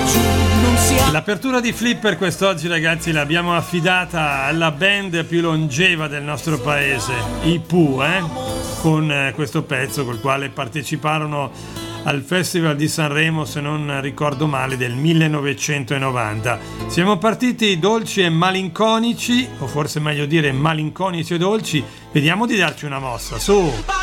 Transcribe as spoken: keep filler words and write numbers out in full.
L'apertura di Flipper quest'oggi, ragazzi, l'abbiamo affidata alla band più longeva del nostro paese, i Pooh, eh? con questo pezzo col quale parteciparono al Festival di Sanremo, se non ricordo male, del millenovecentonovanta. Siamo partiti dolci e malinconici, o forse meglio dire malinconici e dolci. Vediamo di darci una mossa, su!